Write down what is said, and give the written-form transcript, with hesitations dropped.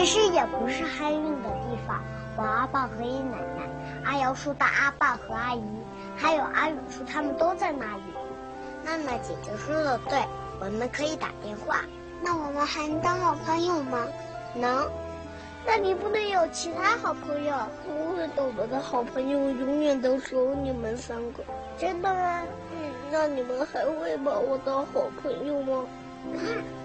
实也不是汉运的地方。我阿爸和姨奶奶、阿瑶叔的阿爸和阿姨，还有阿远叔，他们都在那里。娜娜姐姐说的对，我们可以打电话。 那我们还能当好朋友吗？ 能。 那你不能有其他好朋友？我会懂得的好朋友永远都只有你们3个。 真的吗？ 那你们还会把我当好朋友吗？